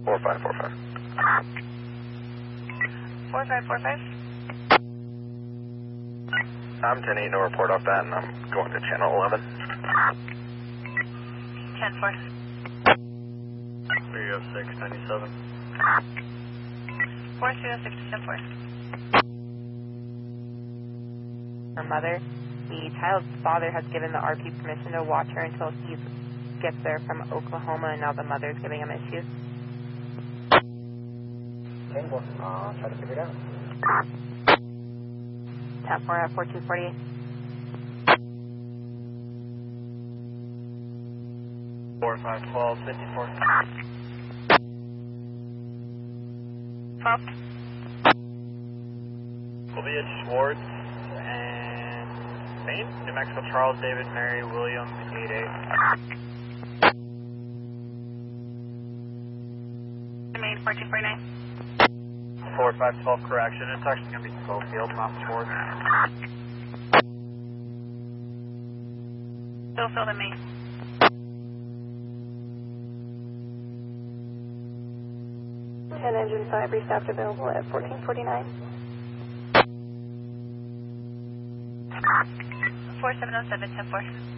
4545. 4545. I'm 10-8, no report off that, and I'm going to channel 11. 10-4. 306, 97. 4306 to 10-4. Her mother, the child's father has given the RP permission to watch her until he gets there from Oklahoma, and now the mother's giving him issues. Okay, well, try to figure it out. 10-4 at 4248. Four 512 54. 12. Will be at Schwartz and Spain, New Mexico, Charles David Mary William 88. Main 4249. 4512 correction. It's actually going to be Schofield, not Schwartz. Schofield and Main. And engine 5 restaffed available at 1449. 4707 10-4.